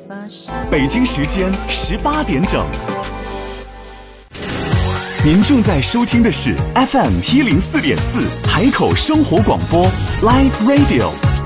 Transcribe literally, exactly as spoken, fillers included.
北京时间十八点整。您正在收听的是 F M 一零四点四海口生活广播 Live Radio。